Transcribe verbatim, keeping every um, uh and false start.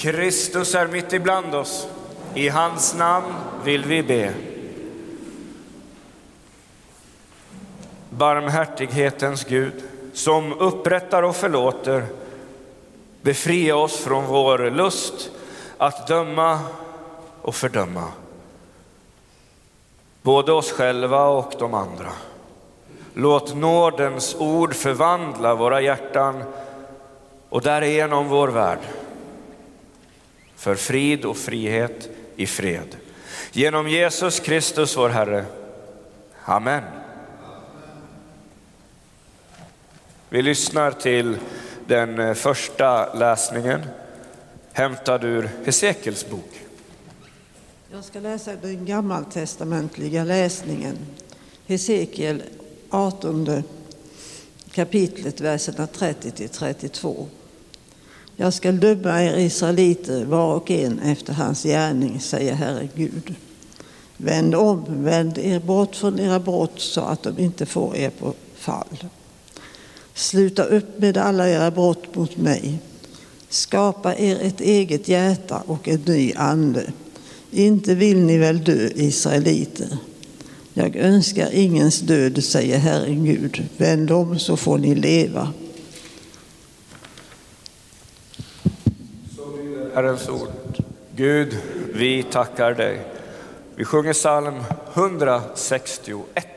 Kristus är mitt ibland oss. I hans namn vill vi be. Barmhärtighetens Gud, som upprättar och förlåter, befria oss från vår lust att döma och fördöma, både oss själva och de andra. Låt nådens ord förvandla våra hjärtan och därigenom vår värld för frid och frihet i fred. Genom Jesus Kristus vår Herre. Amen. Vi lyssnar till den första läsningen, hämtad ur Hesekiels bok. Jag ska läsa den gammaltestamentliga läsningen. Hesekiel artonde kapitlet, verserna trettio till trettiotvå. Jag ska döma er israeliter var och en efter hans gärning, säger Herre Gud. Vänd om, vänd er bort från era brott så att de inte får er på fall. Sluta upp med alla era brott mot mig. Skapa er ett eget hjärta och en ny ande. Inte vill ni väl dö, israeliter? Jag önskar ingens död, säger Herren Gud. Vänd om så får ni leva. Så lyder Herrens ord. Gud, vi tackar dig. Vi sjunger psalm hundrasextioett.